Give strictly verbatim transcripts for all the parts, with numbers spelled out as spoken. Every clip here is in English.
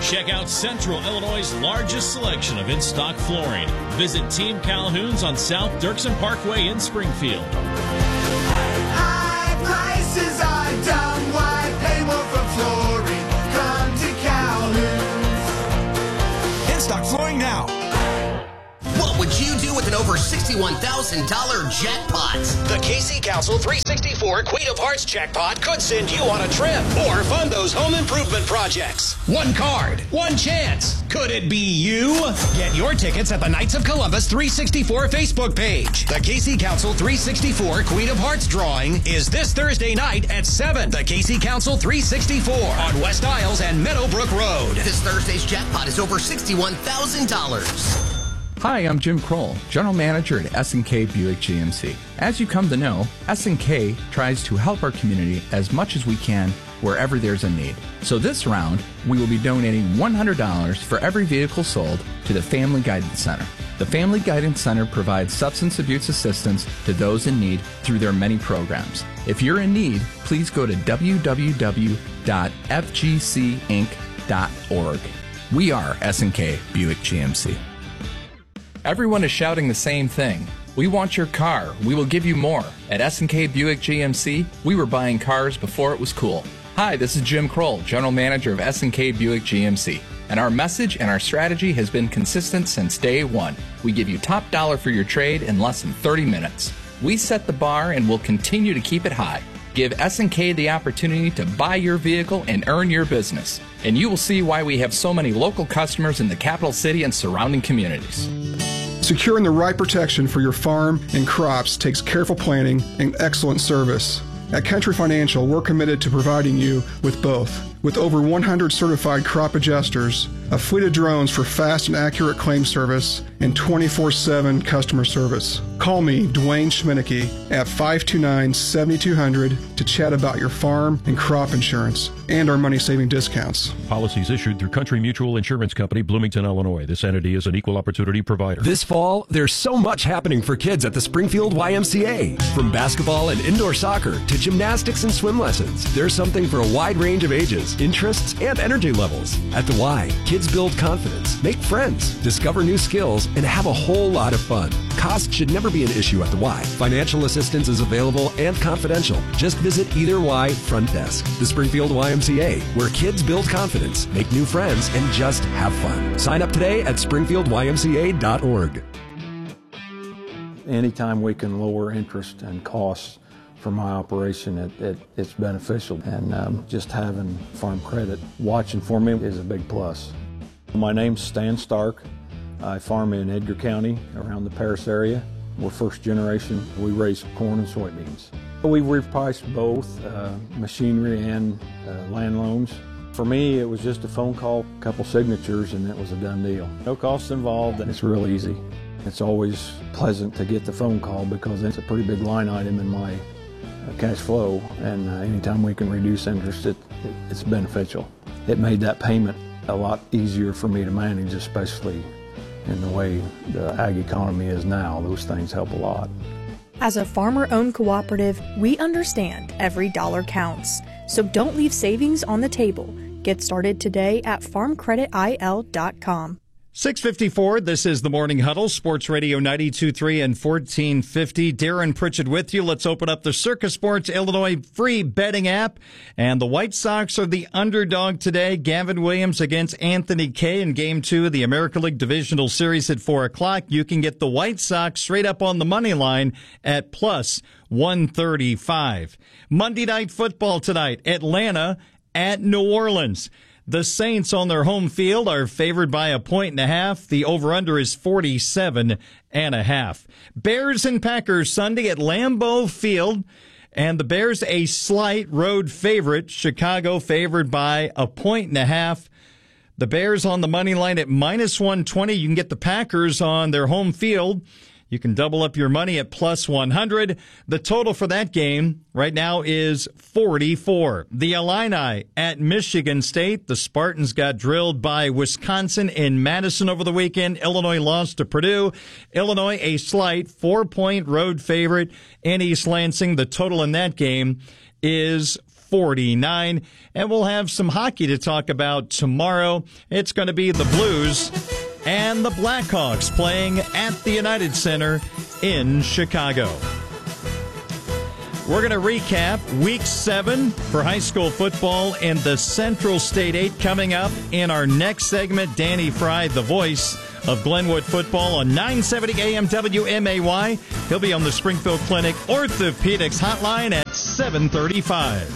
Check out Central Illinois' largest selection of in-stock flooring. Visit Team Calhoun's on South Dirksen Parkway in Springfield. High prices are dumb. Why pay more for flooring? Come to Calhoun's. In-stock flooring now. What would you do with an over sixty-one thousand dollars jackpot? The K C Council three sixty-four Queen of Hearts jackpot could send you on a trip or fund those home improvement projects. One card, one chance. Could it be you? Get your tickets at the Knights of Columbus three sixty-four Facebook page. The K C Council three sixty-four Queen of Hearts drawing is this Thursday night at seven. The K C Council three sixty-four on West Isles and Meadowbrook Road. This Thursday's jackpot is over sixty-one thousand dollars. Hi, I'm Jim Kroll, General Manager at S and K Buick G M C. As you come to know, S and K tries to help our community as much as we can wherever there's a need. So this round, we will be donating one hundred dollars for every vehicle sold to the Family Guidance Center. The Family Guidance Center provides substance abuse assistance to those in need through their many programs. If you're in need, please go to w w w dot f g c inc dot org. We are S and K Buick G M C. Everyone is shouting the same thing. We want your car. We will give you more. At S and K Buick G M C, we were buying cars before it was cool. Hi, this is Jim Kroll, General Manager of S and K Buick G M C. And our message and our strategy has been consistent since day one. We give you top dollar for your trade in less than thirty minutes. We set the bar and will continue to keep it high. Give S and K the opportunity to buy your vehicle and earn your business. And you will see why we have so many local customers in the capital city and surrounding communities. Securing the right protection for your farm and crops takes careful planning and excellent service. At Country Financial, we're committed to providing you with both. With over one hundred certified crop adjusters, a fleet of drones for fast and accurate claim service, and twenty-four seven customer service. Call me, Dwayne Schminicki, at five two nine, seven two zero zero to chat about your farm and crop insurance and our money-saving discounts. Policies issued through Country Mutual Insurance Company, Bloomington, Illinois. This entity is an equal opportunity provider. This fall, there's so much happening for kids at the Springfield Y M C A. From basketball and indoor soccer to gymnastics and swim lessons, there's something for a wide range of ages, interests, and energy levels. At the Y, kids build confidence, make friends, discover new skills, and have a whole lot of fun. Cost should never be an issue at the Y. Financial assistance is available and confidential. Just visit either Y front desk. The Springfield Y M C A, where kids build confidence, make new friends, and just have fun. Sign up today at springfield y m c a dot org. Anytime we can lower interest and costs for my operation, it, it, it's beneficial. And um, just having Farm Credit watching for me is a big plus. My name's Stan Stark. I farm in Edgar County around the Paris area. We're first generation. We raise corn and soybeans. We repriced both uh, machinery and uh, land loans. For me, it was just a phone call, a couple signatures, and it was a done deal. No costs involved, and it's real easy. It's always pleasant to get the phone call because it's a pretty big line item in my uh, cash flow, and uh, anytime we can reduce interest, it, it, it's beneficial. It made that payment a lot easier for me to manage, especially in the way the ag economy is now. Those things help a lot. As a farmer-owned cooperative, we understand every dollar counts. So don't leave savings on the table. Get started today at farm credit I L dot com. six fifty-four, this is the Morning Huddle, Sports Radio ninety-two point three and fourteen fifty. Darren Pritchett with you. Let's open up the Circa Sports Illinois free betting app. And the White Sox are the underdog today. Gavin Williams against Anthony Kay in Game two of the American League Divisional Series at four o'clock. You can get the White Sox straight up on the money line at plus one thirty-five. Monday Night Football tonight, Atlanta at New Orleans. The Saints on their home field are favored by a point and a half. The over-under is forty-seven and a half. Bears and Packers Sunday at Lambeau Field. And the Bears a slight road favorite. Chicago favored by a point and a half. The Bears on the money line at minus one twenty. You can get the Packers on their home field. You can double up your money at plus one hundred. The total for that game right now is forty-four. The Illini at Michigan State. The Spartans got drilled by Wisconsin in Madison over the weekend. Illinois lost to Purdue. Illinois a slight four-point road favorite in East Lansing. The total in that game is forty-nine. And we'll have some hockey to talk about tomorrow. It's going to be the Blues and the Blackhawks playing at the United Center in Chicago. We're going to recap week seven for high school football and the Central State eight coming up in our next segment. Danny Fry, the voice of Glenwood football on nine seventy A M W M A Y. He'll be on the Springfield Clinic Orthopedics Hotline at seven thirty-five.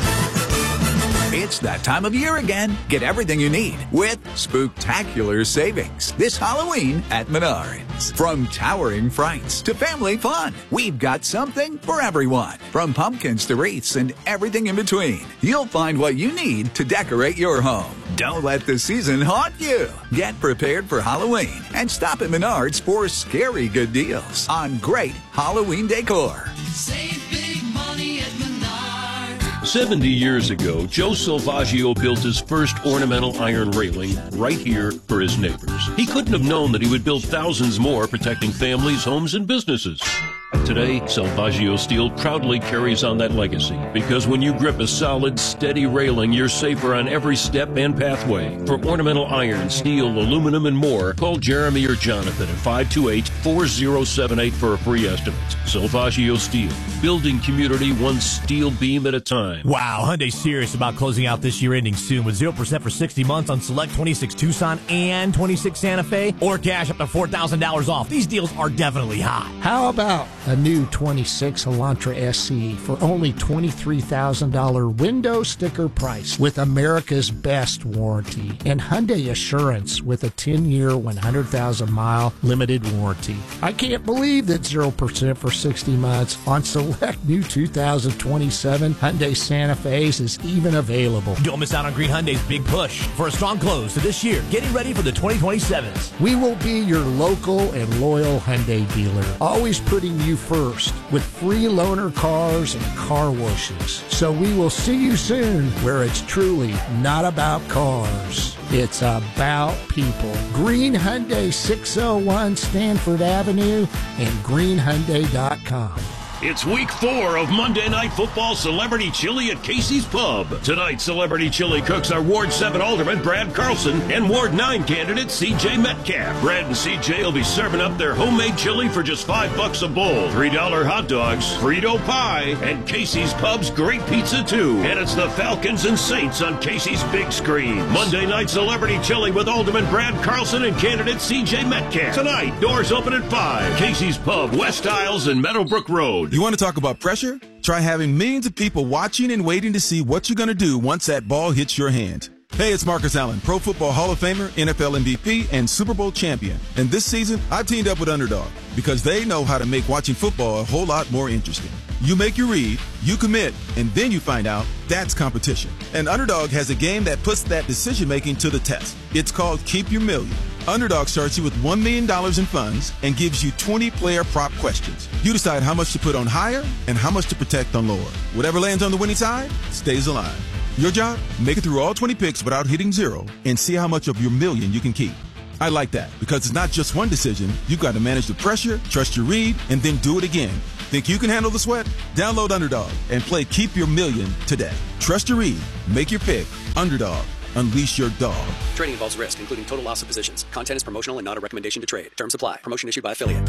It's that time of year again. Get everything you need with spooktacular savings this Halloween at Menards. From towering frights to family fun, we've got something for everyone. From pumpkins to wreaths and everything in between, you'll find what you need to decorate your home. Don't let the season haunt you. Get prepared for Halloween and stop at Menards for scary good deals on great Halloween decor. Save big money at Menards. seventy years ago, Joe Salvaggio built his first ornamental iron railing right here for his neighbors. He couldn't have known that he would build thousands more protecting families, homes, and businesses. Today, Salvaggio Steel proudly carries on that legacy because when you grip a solid, steady railing, you're safer on every step and pathway. For ornamental iron, steel, aluminum, and more, call Jeremy or Jonathan at five two eight, four zero seven eight for a free estimate. Salvaggio Steel, building community one steel beam at a time. Wow, Hyundai's serious about closing out this year ending soon with zero percent for sixty months on select twenty-six Tucson and twenty-six Santa Fe, or cash up to four thousand dollars off. These deals are definitely hot. How about a new twenty-six Elantra S C for only twenty-three thousand dollars window sticker price with America's best warranty and Hyundai Assurance with a ten-year, one hundred thousand mile limited warranty. I can't believe that zero percent for sixty months on select new two thousand twenty-seven Hyundai Santa Fe's is even available. Don't miss out on Green Hyundai's big push for a strong close to this year, getting ready for the twenty twenty-sevens. We will be your local and loyal Hyundai dealer, always putting you first with free loaner cars and car washes. So we will see you soon where it's truly not about cars. It's about people. Green Hyundai, six oh one Stanford Avenue and green hyundai dot com. It's week four of Monday Night Football Celebrity Chili at Casey's Pub. Tonight, Celebrity Chili cooks are Ward seven Alderman Brad Carlson and Ward nine candidate C J Metcalf. Brad and C J will be serving up their homemade chili for just five bucks a bowl, three dollar hot dogs, Frito pie, and Casey's Pub's great pizza too. And it's the Falcons and Saints on Casey's big screen. Monday Night Celebrity Chili with Alderman Brad Carlson and candidate C J Metcalf. Tonight, doors open at five. Casey's Pub, West Isles and Meadowbrook Road. You want to talk about pressure? Try having millions of people watching and waiting to see what you're going to do once that ball hits your hand. Hey, it's Marcus Allen, Pro Football Hall of Famer, N F L M V P, and Super Bowl champion. And this season, I teamed up with Underdog because they know how to make watching football a whole lot more interesting. You make your read, you commit, and then you find out that's competition. And Underdog has a game that puts that decision-making to the test. It's called Keep Your Million. Underdog starts you with one million dollars in funds and gives you twenty player prop questions. You decide how much to put on higher and how much to protect on lower. Whatever lands on the winning side stays alive. Your job? Make it through all twenty picks without hitting zero and see how much of your million you can keep. I like that because it's not just one decision. You've got to manage the pressure, trust your read, and then do it again. Think you can handle the sweat? Download Underdog and play Keep Your Million today. Trust your read. Make your pick. Underdog. Unleash your dog. Trading involves risk, including total loss of positions. Content is promotional and not a recommendation to trade. Terms apply. Promotion issued by affiliate.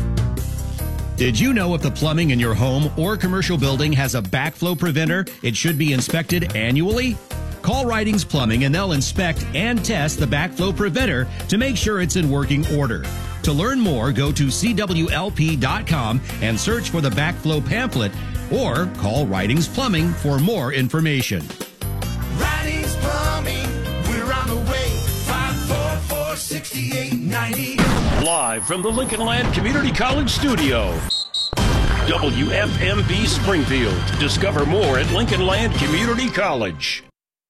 Did you know if the plumbing in your home or commercial building has a backflow preventer, it should be inspected annually? Call Ridings Plumbing and they'll inspect and test the backflow preventer to make sure it's in working order. To learn more, go to C W L P dot com and search for the backflow pamphlet or call Ridings Plumbing for more information. Ridings Plumbing, we're on the way. five four four, six eight nine zero. Live from the Lincoln Land Community College studio. W F M B Springfield. Discover more at Lincoln Land Community College.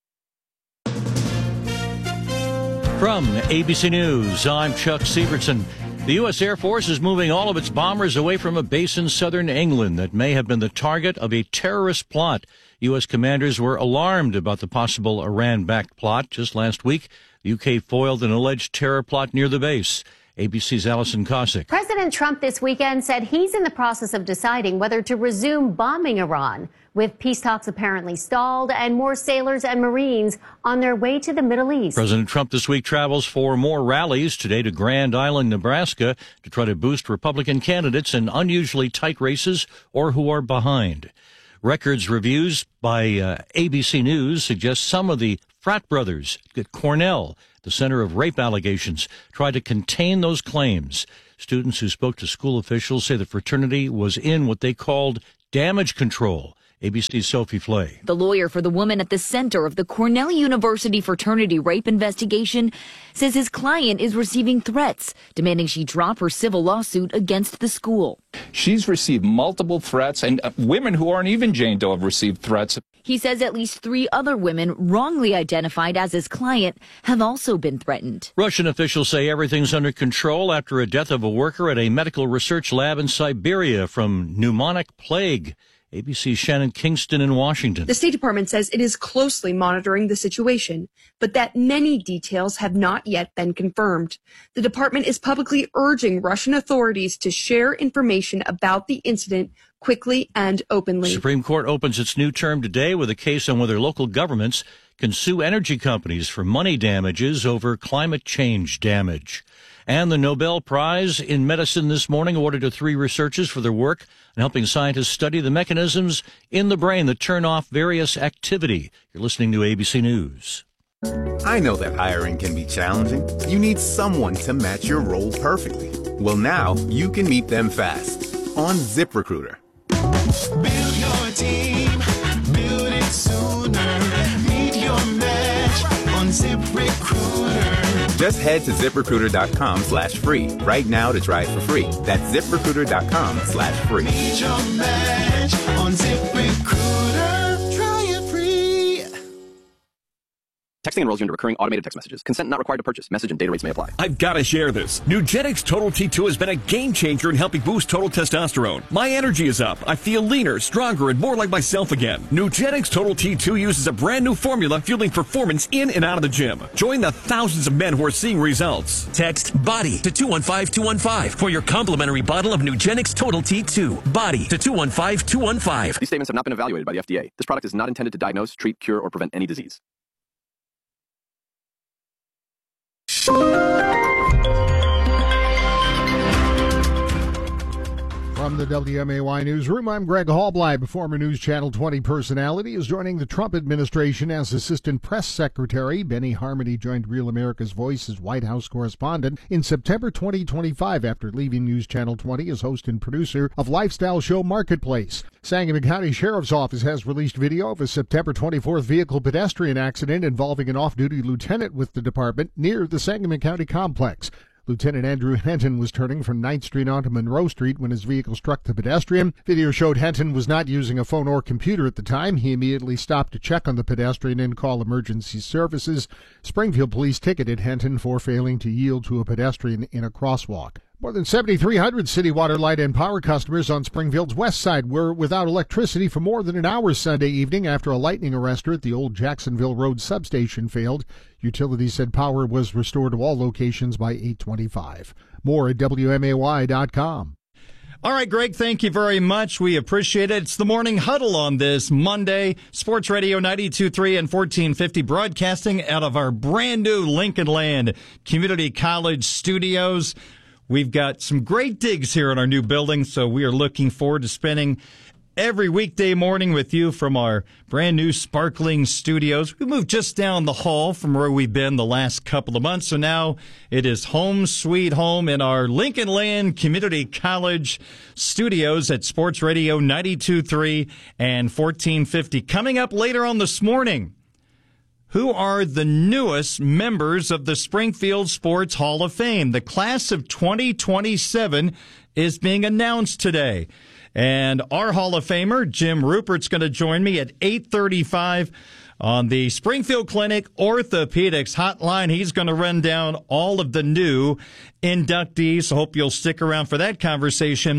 From A B C News, I'm Chuck Sievertson. The U S Air Force is moving all of its bombers away from a base in southern England that may have been the target of a terrorist plot. U S commanders were alarmed about the possible Iran-backed plot. Just last week, the U K foiled an alleged terror plot near the base. A B C's Allison Cossack. President Trump this weekend said he's in the process of deciding whether to resume bombing Iran. with peace talks apparently stalled and more sailors and Marines on their way to the Middle East. President Trump this week travels for more rallies today to Grand Island, Nebraska, to try to boost Republican candidates in unusually tight races or who are behind. Records reviews by uh, A B C News suggest some of the frat brothers at Cornell, the center of rape allegations, tried to contain those claims. Students who spoke to school officials say the fraternity was in what they called damage control. A B C's Sophie Flay. The lawyer for the woman at the center of the Cornell University fraternity rape investigation says his client is receiving threats, demanding she drop her civil lawsuit against the school. She's received multiple threats, and uh, women who aren't even Jane Doe have received threats. He says at least three other women wrongly identified as his client have also been threatened. Russian officials say everything's under control after a death of a worker at a medical research lab in Siberia from pneumonic plague. A B C's Shannon Kingston in Washington. The State Department says it is closely monitoring the situation, but that many details have not yet been confirmed. The department is publicly urging Russian authorities to share information about the incident quickly and openly. The Supreme Court opens its new term today with a case on whether local governments can sue energy companies for money damages over climate change damage. And the Nobel Prize in Medicine this morning awarded to three researchers for their work in helping scientists study the mechanisms in the brain that turn off various activity. You're listening to A B C News. I know that hiring can be challenging. You need someone to match your role perfectly. Well, now you can meet them fast on ZipRecruiter. Build your team, build it sooner. Meet your match on ZipRecruiter. Just head to ZipRecruiter.com slash free right now to try it for free. That's ZipRecruiter.com slash free. Meet your match on ZipRecruiter. Try it free. Texting enrolls you into recurring automated text messages. Consent not required to purchase. Message and data rates may apply. I've got to share this. Nugenix Total T two has been a game changer in helping boost total testosterone. My energy is up. I feel leaner, stronger, and more like myself again. Nugenix Total T two uses a brand new formula fueling performance in and out of the gym. Join the thousands of men who are seeing results. Text BODY to two one five two one five for your complimentary bottle of Nugenix Total T two. BODY to two one five two one five. These statements have not been evaluated by the F D A. This product is not intended to diagnose, treat, cure, or prevent any disease. From the W M A Y Newsroom, I'm Greg Hallbleib. Former News Channel twenty personality is joining the Trump administration as Assistant Press Secretary. Benny Harmony joined Real America's Voice as White House correspondent in September twenty twenty-five after leaving News Channel twenty as host and producer of lifestyle show Marketplace. Sangamon County Sheriff's Office has released video of a September twenty-fourth vehicle pedestrian accident involving an off-duty lieutenant with the department near the Sangamon County complex. Lieutenant Andrew Henton was turning from ninth Street onto Monroe Street when his vehicle struck the pedestrian. Video showed Henton was not using a phone or computer at the time. He immediately stopped to check on the pedestrian and call emergency services. Springfield police ticketed Henton for failing to yield to a pedestrian in a crosswalk. More than seventy-three hundred city water, light, and power customers on Springfield's west side were without electricity for more than an hour Sunday evening after a lightning arrestor at the old Jacksonville Road substation failed. Utilities said power was restored to all locations by eight twenty-five. More at W M A Y dot com. All right, Greg, thank you very much. We appreciate it. It's the Morning Huddle on this Monday. Sports Radio ninety-two point three and fourteen fifty broadcasting out of our brand new Lincoln Land Community College studios. We've got some great digs here in our new building, so we are looking forward to spending every weekday morning with you from our brand new sparkling studios. We moved just down the hall from where we've been the last couple of months, so now it is home sweet home in our Lincoln Land Community College studios at Sports Radio ninety-two point three and fourteen fifty. Coming up later on this morning, who are the newest members of the Springfield Sports Hall of Fame? The class of twenty twenty-seven is being announced today. And our Hall of Famer, Jim Rupert's going to join me at eight thirty-five on the Springfield Clinic Orthopedics Hotline. He's going to run down all of the new inductees. So hope you'll stick around for that conversation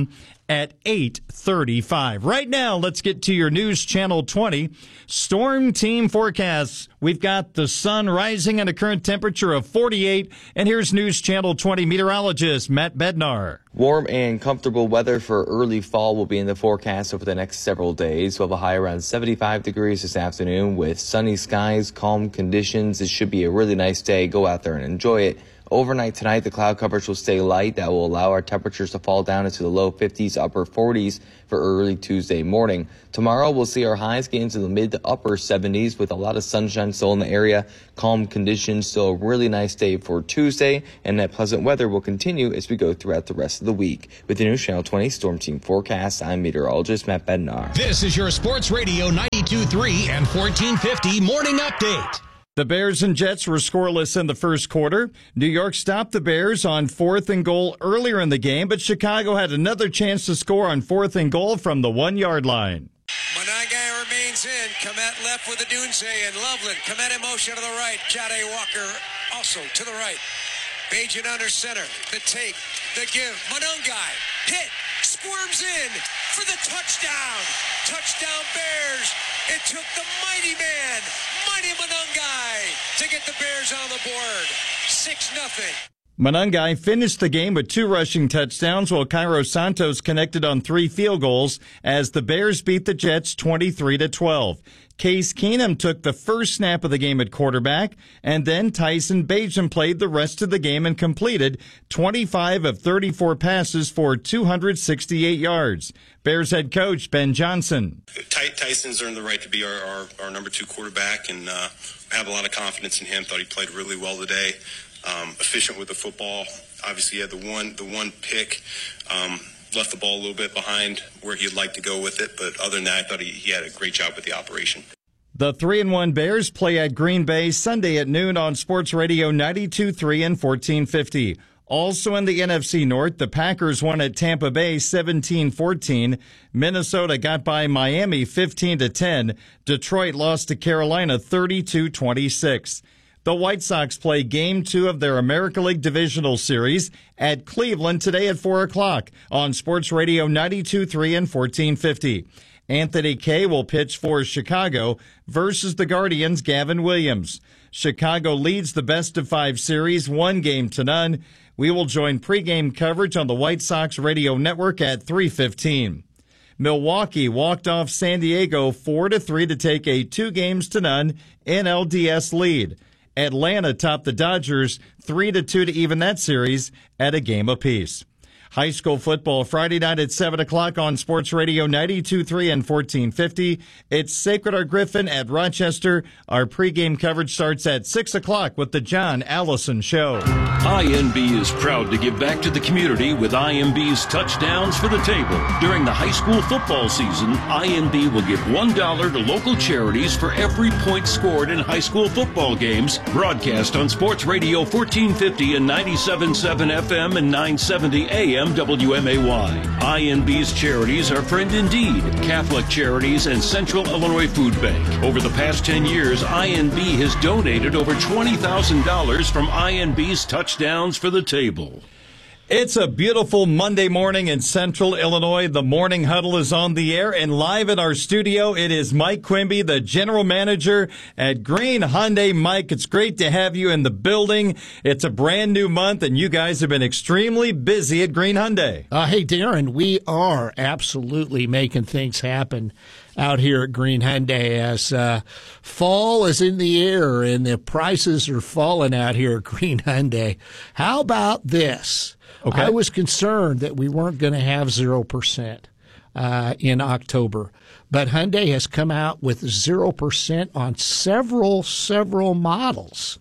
at eight thirty-five. Right now, let's get to your News Channel twenty Storm Team forecasts. We've got the sun rising and a current temperature of forty-eight. And here's News Channel twenty meteorologist Matt Bednar. Warm and comfortable weather for early fall will be in the forecast over the next several days. We'll have a high around seventy-five degrees this afternoon with sunny skies, calm conditions. It should be a really nice day. Go out there and enjoy it. Overnight tonight, the cloud coverage will stay light. That will allow our temperatures to fall down into the low fifties, upper forties for early Tuesday morning. Tomorrow, we'll see our highs get into the mid to upper seventies with a lot of sunshine still in the area. Calm conditions, still a really nice day for Tuesday, and that pleasant weather will continue as we go throughout the rest of the week. With the News Channel twenty Storm Team forecast, I'm meteorologist Matt Bednar. This is your Sports Radio ninety-two point three and fourteen fifty Morning Update. The Bears and Jets were scoreless in the first quarter. New York stopped the Bears on fourth and goal earlier in the game, but Chicago had another chance to score on fourth and goal from the one-yard line. Monangai remains in. Komet left with the Dunze and Loveland. Komet in motion to the right. Jade Walker also to the right. Bajan under center. The take. The give. Monangai. Hit. Squirms in for the touchdown. Touchdown Bears. It took the mighty man, Mighty Monangai, to get the Bears on the board. six nothing. Monangai finished the game with two rushing touchdowns, while Cairo Santos connected on three field goals as the Bears beat the Jets twenty-three to twelve. Case Keenum took the first snap of the game at quarterback, and then Tyson Bagent played the rest of the game and completed twenty-five of thirty-four passes for two hundred sixty-eight yards. Bears head coach Ben Johnson. Ty- Tyson's earned the right to be our, our, our number two quarterback, and uh, I have a lot of confidence in him. Thought he played really well today. Um, efficient with the football. Obviously, he had the one the one pick. Um, left the ball a little bit behind where he'd like to go with it, but other than that, I thought he, he had a great job with the operation. The three and one Bears play at Green Bay Sunday at noon on Sports Radio ninety-two point three and fourteen fifty. Also in the N F C North, the Packers won at Tampa Bay seventeen fourteen. Minnesota got by Miami fifteen to ten. Detroit lost to Carolina thirty-two twenty-six. The White Sox play Game two of their American League Divisional Series at Cleveland today at four o'clock on Sports Radio ninety-two point three and fourteen fifty. Anthony Kay will pitch for Chicago versus the Guardians' Gavin Williams. Chicago leads the best-of-five series one game to none. We will join pregame coverage on the White Sox radio network at three fifteen. Milwaukee walked off San Diego four to three to take a two games to none N L D S lead. Atlanta topped the Dodgers three to two to even that series at a game apiece. High school football Friday night at seven o'clock on Sports Radio ninety-two point three and fourteen fifty. It's Sacred Heart Griffin at Rochester. Our pregame coverage starts at six o'clock with the John Allison Show. I N B is proud to give back to the community with I M B's Touchdowns for the Table. During the high school football season, I N B will give one dollar to local charities for every point scored in high school football games. Broadcast on Sports Radio fourteen fifty and ninety-seven point seven F M and nine seventy A M W M A Y. I N B's charities are Friend Indeed, Catholic Charities, and Central Illinois Food Bank. Over the past ten years, I N B has donated over twenty thousand dollars from I N B's Touchdowns for the Table. It's a beautiful Monday morning in Central Illinois. The Morning Huddle is on the air, and live in our studio, it is Mike Quimby, the general manager at Green Hyundai. Mike, it's great to have you in the building. It's a brand new month, and you guys have been extremely busy at Green Hyundai. Uh, hey, Darren, we are absolutely making things happen out here at Green Hyundai as uh, fall is in the air and the prices are falling out here at Green Hyundai. How about this? Okay. I was concerned that we weren't going to have zero percent uh, in October, but Hyundai has come out with zero percent on several, several models.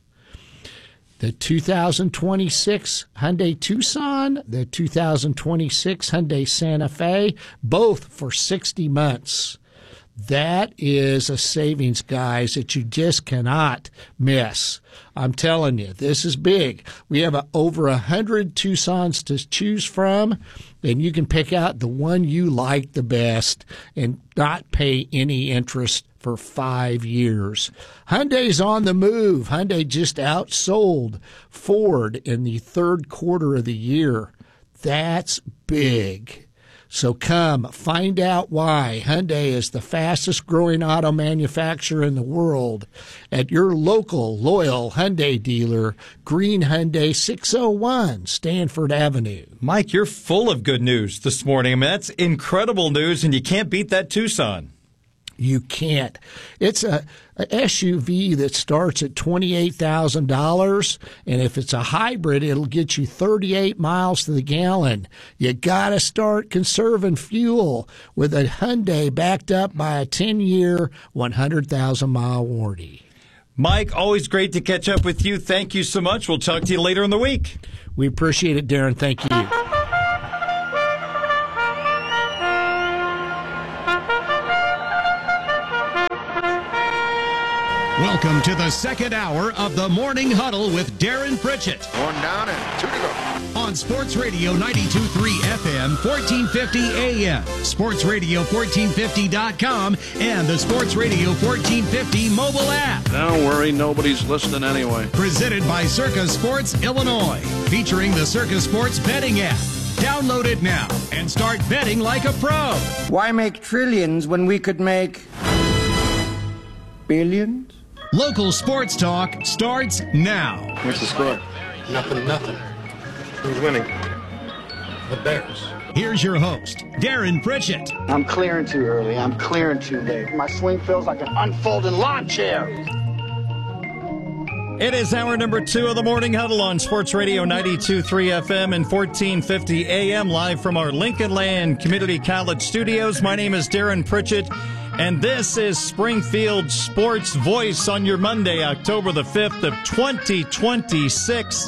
The two thousand twenty-six Hyundai Tucson, the two thousand twenty-six Hyundai Santa Fe, both for sixty months. That is a savings, guys, that you just cannot miss. I'm telling you, this is big. We have a, over one hundred Tucsons to choose from, and you can pick out the one you like the best and not pay any interest for five years. Hyundai's on the move. Hyundai just outsold Ford in the third quarter of the year. That's big. So come, find out why Hyundai is the fastest growing auto manufacturer in the world at your local loyal Hyundai dealer, Green Hyundai six oh one, Stanford Avenue. Mike, you're full of good news this morning. I mean, that's incredible news, and you can't beat that Tucson. You can't. It's a, a S U V that starts at twenty-eight thousand dollars, and if it's a hybrid, it'll get you thirty-eight miles to the gallon. You got to start conserving fuel with a Hyundai backed up by a ten-year, one hundred thousand mile warranty. Mike, always great to catch up with you. Thank you so much. We'll talk to you later in the week. We appreciate it, Darren. Thank you. Welcome to the second hour of the Morning Huddle with Darren Pritchett. One down and two to go. On Sports Radio ninety-two point three F M, fourteen fifty A M, Sports Radio fourteen fifty dot com, and the Sports Radio fourteen fifty mobile app. Don't worry, nobody's listening anyway. Presented by Circa Sports Illinois, featuring the Circa Sports betting app. Download it now and start betting like a pro. Why make trillions when we could make billions? Local sports talk starts now. What's the score? Nothing, nothing. Who's winning? The Bears. Here's your host, Darren Pritchett. I'm clearing too early. I'm clearing too late. My swing feels like an unfolding lawn chair. It is hour number two of the Morning Huddle on Sports Radio ninety-two point three F M and fourteen fifty A M, live from our Lincoln Land Community College studios. My name is Darren Pritchett, and this is Springfield Sports Voice on your Monday, October the fifth of twenty twenty-six.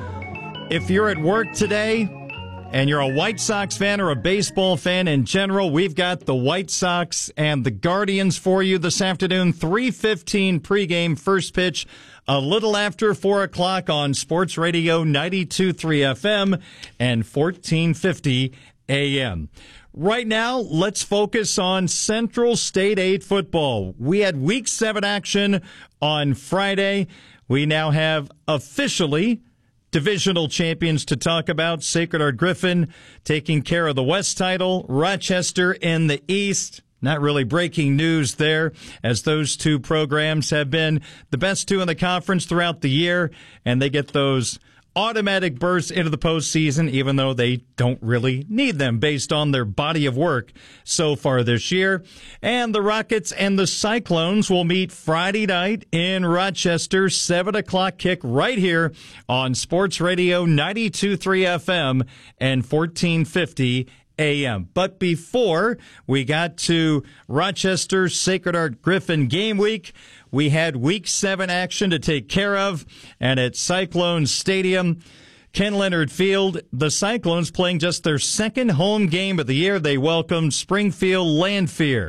If you're at work today and you're a White Sox fan or a baseball fan in general, we've got the White Sox and the Guardians for you this afternoon. three fifteen pregame, first pitch a little after four o'clock on Sports Radio ninety-two point three F M and fourteen fifty A M. Right now, let's focus on Central State eight football. We had week seven action on Friday. We now have officially divisional champions to talk about. Sacred Heart Griffin taking care of the West title, Rochester in the East. Not really breaking news there, as those two programs have been the best two in the conference throughout the year, and they get those automatic bursts into the postseason, even though they don't really need them based on their body of work so far this year. And the Rockets and the Cyclones will meet Friday night in Rochester, seven o'clock kick right here on Sports Radio ninety-two point three F M and fourteen fifty A M. But before we got to Rochester Sacred Heart Griffin game week, we had week seven action to take care of, and at Cyclone Stadium, Ken Leonard Field, the Cyclones playing just their second home game of the year. They welcomed Springfield Lanphier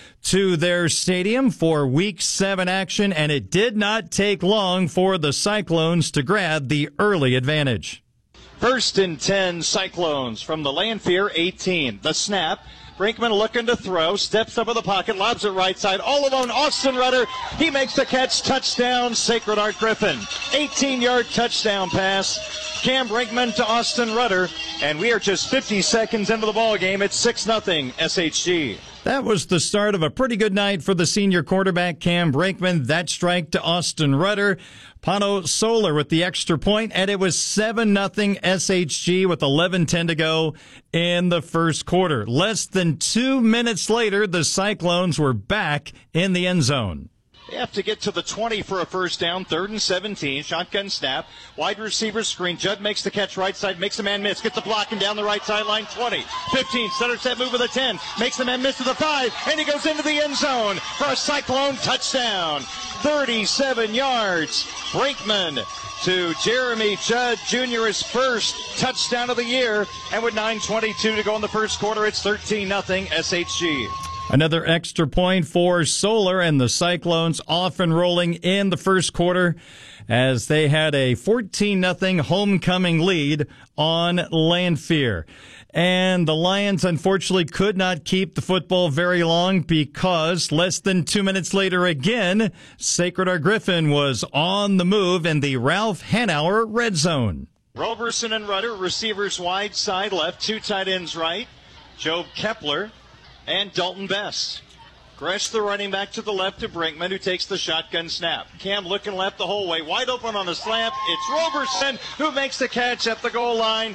to their stadium for week seven action, and it did not take long for the Cyclones to grab the early advantage. First and ten, Cyclones from the Lanphier eighteen. The snap. Brinkman looking to throw, steps up in the pocket, lobs it right side, all alone, Austin Rutter. He makes the catch, touchdown, Sacred Heart Griffin. eighteen-yard touchdown pass. Cam Brinkman to Austin Rutter, and we are just fifty seconds into the ball game. It's six nothing S H G. That was the start of a pretty good night for the senior quarterback, Cam Brinkman. That strike to Austin Rutter. Pano Solar with the extra point, and it was seven nothing S H G with eleven ten to go in the first quarter. Less than two minutes later, the Cyclones were back in the end zone. They have to get to the twenty for a first down, third and seventeen. Shotgun snap, wide receiver screen. Judd makes the catch right side, makes the man miss, gets the block and down the right sideline. twenty, fifteen, center set move with a ten, makes the man miss to the five, and he goes into the end zone for a Cyclone touchdown. thirty-seven yards. Brinkman to Jeremy Judd Junior, his first touchdown of the year, and with nine twenty-two to go in the first quarter, it's thirteen nothing S H G. Another extra point for Solar, and the Cyclones off and rolling in the first quarter as they had a fourteen nothing homecoming lead on Lanphier. And the Lions, unfortunately, could not keep the football very long because less than two minutes later again, Sacred Heart Griffin was on the move in the Ralph Hanauer red zone. Roberson and Rutter, receivers wide side left, two tight ends right. Job Kepler, and Dalton Best. Gresh, the running back, to the left to Brinkman, who takes the shotgun snap. Cam looking left the whole way, wide open on the slant. It's Roberson who makes the catch at the goal line.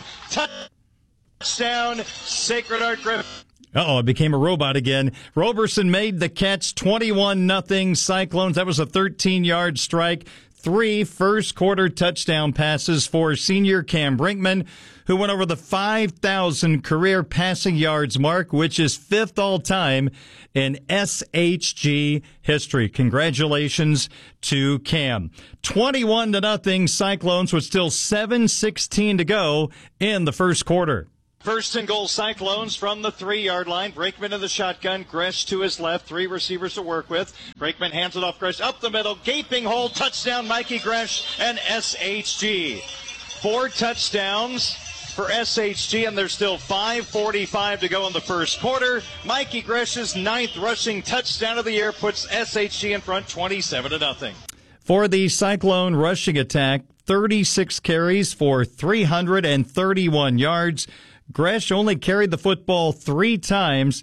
Touchdown, Sacred Heart Griffin. Uh-oh, it became a robot again. Roberson made the catch, twenty-one nothing Cyclones. That was a thirteen-yard strike. Three first-quarter touchdown passes for senior Cam Brinkman, who went over the five thousand career passing yards mark, which is fifth all-time in S H G history. Congratulations to Cam. twenty-one to nothing Cyclones with still seven sixteen to go in the first quarter. First and goal, Cyclones from the three-yard line. Brakeman in the shotgun. Gresh to his left. Three receivers to work with. Brakeman hands it off Gresh up the middle. Gaping hole. Touchdown, Mikey Gresh and S H G. Four touchdowns for S H G, and there's still five forty-five to go in the first quarter. Mikey Gresh's ninth rushing touchdown of the year puts S H G in front twenty-seven to nothing. For the Cyclone rushing attack, thirty-six carries for three hundred thirty-one yards. Gresh only carried the football three times,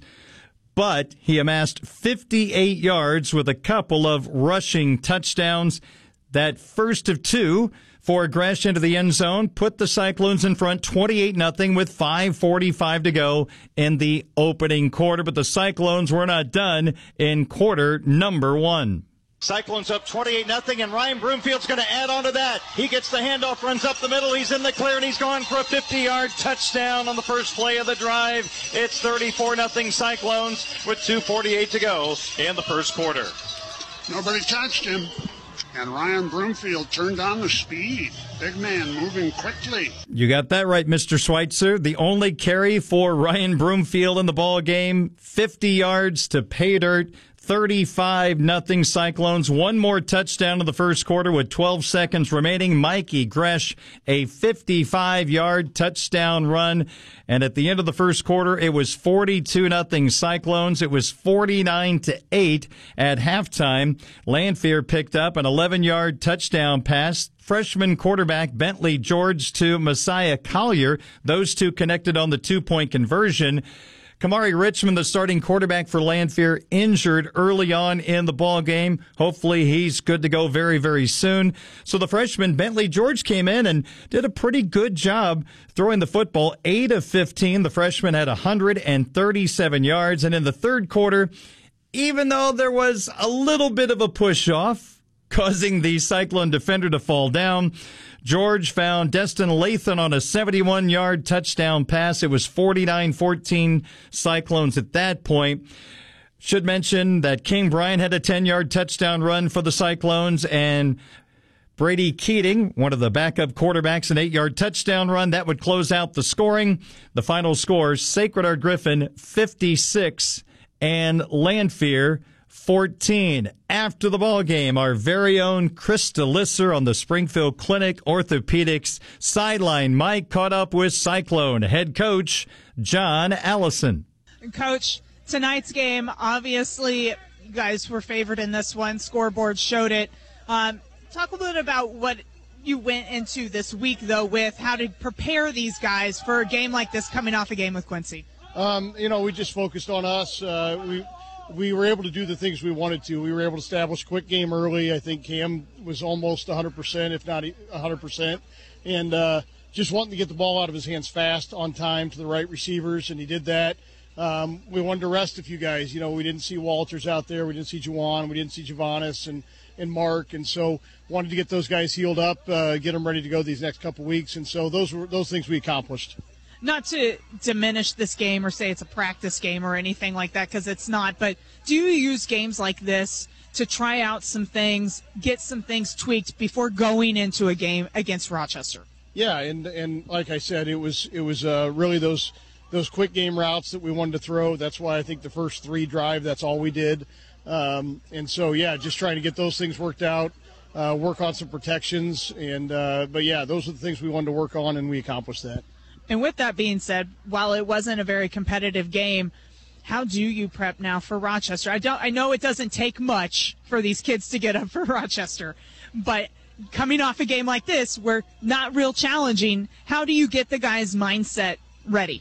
but he amassed fifty-eight yards with a couple of rushing touchdowns. That first of two for Gresh into the end zone put the Cyclones in front twenty-eight nothing with five forty-five to go in the opening quarter. But the Cyclones were not done in quarter number one. Cyclones up twenty-eight nothing, and Ryan Broomfield's going to add on to that. He gets the handoff, runs up the middle. He's in the clear, and he's gone for a fifty-yard touchdown on the first play of the drive. It's thirty-four nothing Cyclones with two forty-eight to go in the first quarter. Nobody touched him, and Ryan Broomfield turned on the speed. Big man moving quickly. You got that right, Mister Schweitzer. The only carry for Ryan Broomfield in the ball game, fifty yards to pay dirt. thirty-five nothing Cyclones. One more touchdown in the first quarter with twelve seconds remaining. Mikey Gresh, a fifty-five-yard touchdown run. And at the end of the first quarter, it was forty-two nothing Cyclones. It was forty-nine to eight at halftime. Lanphier picked up an eleven-yard touchdown pass. Freshman quarterback Bentley George to Messiah Collier. Those two connected on the two-point conversion. Kamari Richmond, the starting quarterback for Lanphier, injured early on in the ball game. Hopefully he's good to go very, very soon. So the freshman Bentley George came in and did a pretty good job throwing the football. eight of fifteen. The freshman had one hundred thirty-seven yards. And in the third quarter, even though there was a little bit of a push-off, causing the Cyclone defender to fall down, George found Destin Lathan on a seventy-one-yard touchdown pass. It was forty-nine fourteen Cyclones at that point. Should mention that King Bryan had a ten-yard touchdown run for the Cyclones, and Brady Keating, one of the backup quarterbacks, an eight-yard touchdown run. That would close out the scoring. The final score, Sacred Heart Griffin fifty-six and Lanphier fourteen. After the ball game, our very own Krista Lisser on the Springfield Clinic Orthopedics sideline. Mike caught up with Cyclone head coach John Allison. Coach, tonight's game, obviously you guys were favored in this one. Scoreboard showed it. Um, talk a little bit about what you went into this week, though, with how to prepare these guys for a game like this coming off a game with Quincy. Um, you know, we just focused on us. Uh, we we were able to do the things we wanted to. We were able to establish a quick game early. I think Cam was almost one hundred percent, if not one hundred percent. And uh, just wanting to get the ball out of his hands fast, on time, to the right receivers, and he did that. Um, we wanted to rest a few guys. You know, we didn't see Walters out there. We didn't see Juwan. We didn't see Javonis and, and Mark. And so wanted to get those guys healed up, uh, get them ready to go these next couple weeks. And so those were those things we accomplished. Not to diminish this game or say it's a practice game or anything like that, because it's not, but do you use games like this to try out some things, get some things tweaked before going into a game against Rochester? Yeah, and and like I said, it was it was uh, really those those quick game routes that we wanted to throw. That's why I think the first three drive, that's all we did. Um, and so, yeah, just trying to get those things worked out, uh, work on some protections. and uh, But, yeah, those are the things we wanted to work on, and we accomplished that. And with that being said, while it wasn't a very competitive game, how do you prep now for Rochester? I don't. I know it doesn't take much for these kids to get up for Rochester, but coming off a game like this, where not real challenging, how do you get the guys' mindset ready?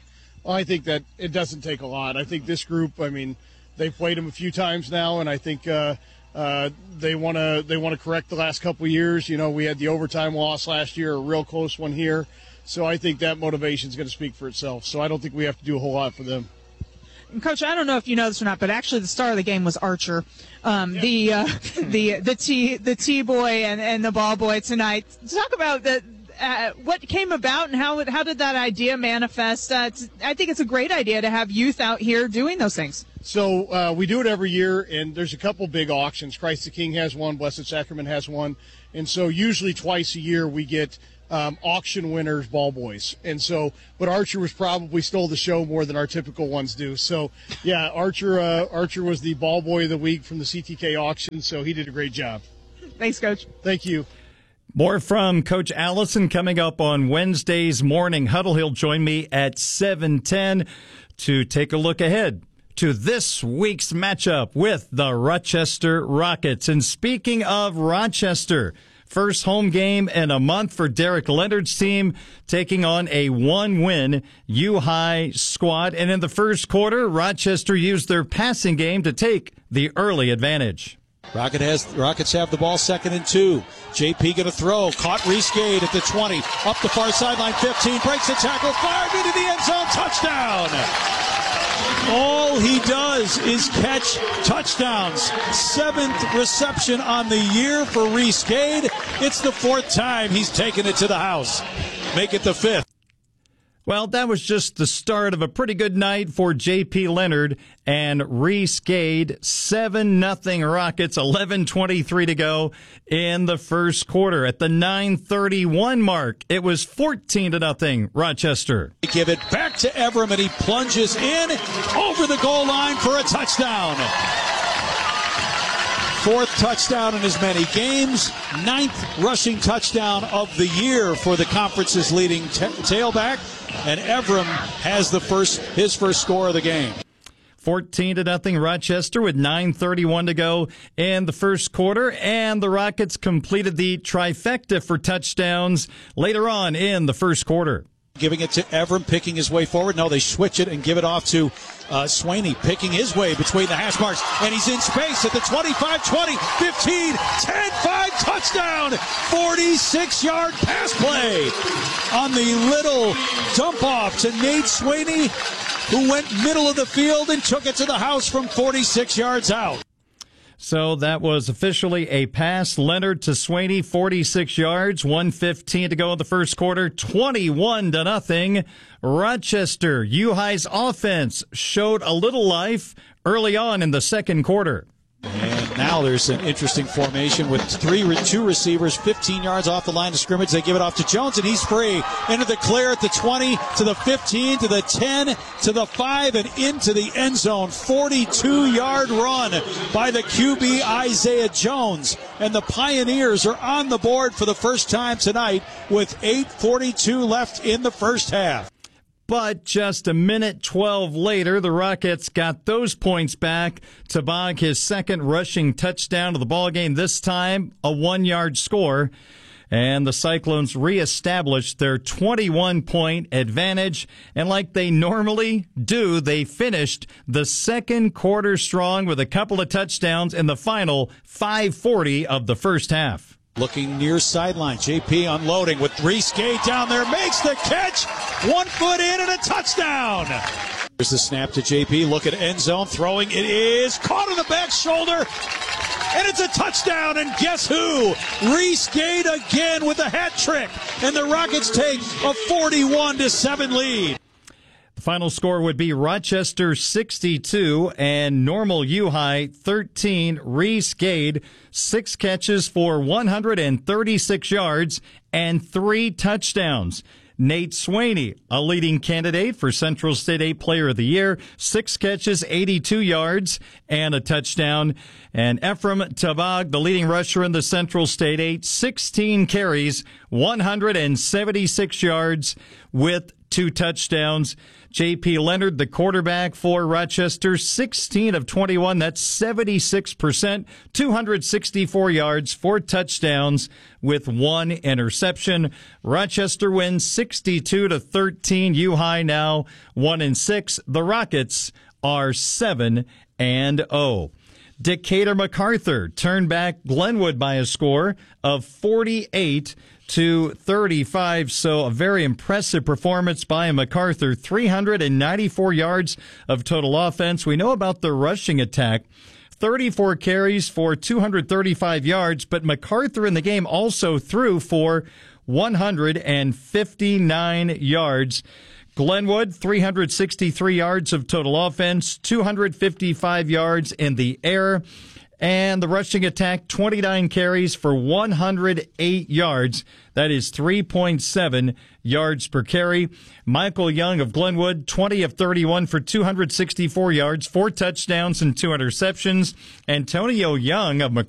I think that it doesn't take a lot. I think this group, I mean, they've played them a few times now, and I think uh, uh, they want to they want to correct the last couple of years. You know, we had the overtime loss last year, a real close one here. So I think that motivation is going to speak for itself. So I don't think we have to do a whole lot for them. And Coach, I don't know if you know this or not, but actually the star of the game was Archer, um, yeah. the uh, the the T the T boy and, and the ball boy tonight. Talk about the. Uh, what came about and how how did that idea manifest? Uh, I think it's a great idea to have youth out here doing those things. So uh, we do it every year, and there's a couple big auctions. Christ the King has one, Blessed Sacrament has one, and so usually twice a year we get um, auction winners, ball boys. And so, but Archer was probably stole the show more than our typical ones do. So yeah, Archer uh, Archer was the ball boy of the week from the C T K auction, so he did a great job. Thanks, Coach. Thank you. More from Coach Allison coming up on Wednesday's Morning Huddle. He'll join me at seven ten to take a look ahead to this week's matchup with the Rochester Rockets. And speaking of Rochester, first home game in a month for Derek Leonard's team, taking on a one-win U-High squad. And in the first quarter, Rochester used their passing game to take the early advantage. Rocket has, Rockets have the ball, second and two. J P going to throw. Caught Reese Gade at the twenty. Up the far sideline, fifteen. Breaks the tackle. Fired into the end zone. Touchdown. All he does is catch touchdowns. Seventh reception on the year for Reese Gade. It's the fourth time he's taken it to the house. Make it the fifth. Well, that was just the start of a pretty good night for J P Leonard and Reese Gade. seven nothing Rockets, eleven twenty-three to go in the first quarter. At the nine thirty-one mark, it was fourteen to nothing Rochester. Give it back to Evram, and he plunges in over the goal line for a touchdown. Fourth touchdown in as many games. Ninth rushing touchdown of the year for the conference's leading t- tailback. And Evram has the first his first score of the game. fourteen to nothing Rochester with nine thirty-one to go in the first quarter. And the Rockets completed the trifecta for touchdowns later on in the first quarter. Giving it to Evram, picking his way forward. No, they switch it and give it off to uh, Swaney, picking his way between the hash marks. And he's in space at the twenty-five, twenty, fifteen, ten, five, touchdown! forty-six-yard pass play on the little dump-off to Nate Swaney, who went middle of the field and took it to the house from forty-six yards out. So that was officially a pass. Leonard to Swaney, forty-six yards, one fifteen to go in the first quarter, twenty-one to nothing. Rochester, U-High's offense showed a little life early on in the second quarter. And now there's an interesting formation with three, two receivers, fifteen yards off the line of scrimmage. They give it off to Jones, and he's free. Into the clear at the twenty, to the fifteen, to the ten, to the five, and into the end zone. forty-two-yard run by the Q B, Isaiah Jones. And the Pioneers are on the board for the first time tonight with eight forty-two left in the first half. But just a minute twelve later, the Rockets got those points back. Tabag, his second rushing touchdown of the ballgame, this time a one-yard score. And the Cyclones reestablished their twenty-one-point advantage. And like they normally do, they finished the second quarter strong with a couple of touchdowns in the final five forty of the first half. Looking near sideline, J P unloading with Reese Gade down there, makes the catch, one foot in and a touchdown. There's the snap to J P, look at end zone, throwing, it is caught on the back shoulder, and it's a touchdown, and guess who? Reese Gade again with a hat trick, and the Rockets take a forty-one to seven lead. The final score would be Rochester sixty-two and Normal U-High thirteen. Reese Gade, six catches for one hundred thirty-six yards and three touchdowns. Nate Swaney, a leading candidate for Central State eight Player of the Year, six catches, eighty-two yards, and a touchdown. And Ephraim Tabag, the leading rusher in the Central State eight, sixteen carries, one hundred seventy-six yards with two touchdowns. J P. Leonard, the quarterback for Rochester, sixteen of twenty-one. That's seventy-six percent. two hundred sixty-four yards, four touchdowns with one interception. Rochester wins sixty-two to thirteen. U-High now one and six. The Rockets are seven and oh. Decatur MacArthur turned back Glenwood by a score of forty-eight to thirty-five. So a very impressive performance by MacArthur. three hundred ninety-four yards of total offense. We know about the rushing attack. thirty-four carries for two hundred thirty-five yards, but MacArthur in the game also threw for one hundred fifty-nine yards. Glenwood, three hundred sixty-three yards of total offense, two hundred fifty-five yards in the air. And the rushing attack, twenty-nine carries for one hundred eight yards. That is three point seven yards per carry. Michael Young of Glenwood, twenty of thirty-one for two hundred sixty-four yards, four touchdowns and two interceptions. Antonio Young of McCarthy